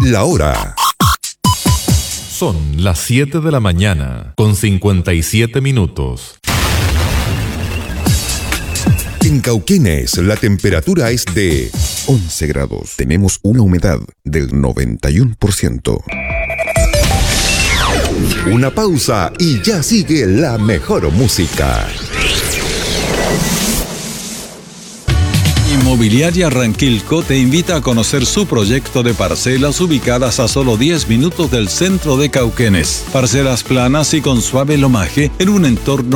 La hora. Son las 7 de la mañana, con 57 minutos. En Cauquenes, la temperatura es de 11 grados. Tenemos una humedad del 91%. Una pausa y ya sigue la mejor música. Inmobiliaria Ranquilco te invita a conocer su proyecto de parcelas ubicadas a solo 10 minutos del centro de Cauquenes. Parcelas planas y con suave lomaje en un entorno